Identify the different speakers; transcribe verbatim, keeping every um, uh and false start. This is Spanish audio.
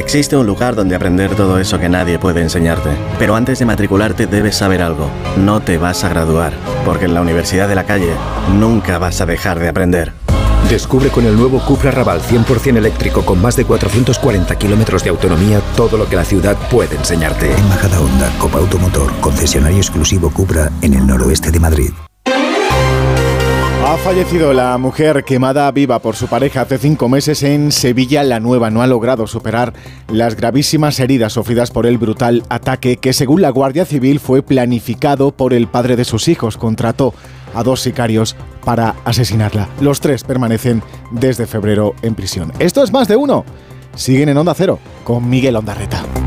Speaker 1: Existe un lugar donde aprender todo eso que nadie puede enseñarte. Pero antes de matricularte debes saber algo. No te vas a graduar, porque en la Universidad de la Calle nunca vas a dejar de aprender.
Speaker 2: Descubre con el nuevo Cupra Raval cien por ciento eléctrico con más de cuatrocientos cuarenta kilómetros de autonomía todo lo que la ciudad puede enseñarte.
Speaker 3: Embajada Honda, Copa Automotor, concesionario exclusivo Cupra en el noroeste de Madrid.
Speaker 4: Ha fallecido la mujer quemada viva por su pareja hace cinco meses en Sevilla. La Nueva no ha logrado superar las gravísimas heridas sufridas por el brutal ataque que, según la Guardia Civil, fue planificado por el padre de sus hijos. Contrató a dos sicarios para asesinarla. Los tres permanecen desde febrero en prisión. Esto es Más de Uno. Siguen en Onda Cero con Miguel Ondarreta.